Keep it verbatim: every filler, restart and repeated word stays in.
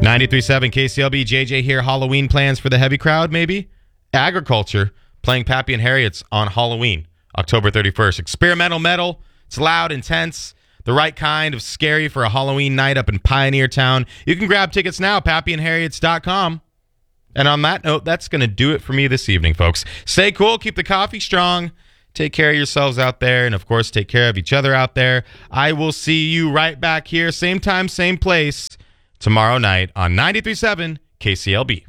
ninety-three point seven K C L B, J J here. Halloween plans for the heavy crowd, maybe? Agriculture, playing Pappy and Harriet's on Halloween, October thirty-first. Experimental metal. It's loud, intense, the right kind of scary for a Halloween night up in Pioneer Town. You can grab tickets now, pappy and harriets dot com. And on that note, that's going to do it for me this evening, folks. Stay cool, keep the coffee strong, take care of yourselves out there, and, of course, take care of each other out there. I will see you right back here, same time, same place, tomorrow night on ninety-three point seven K C L B.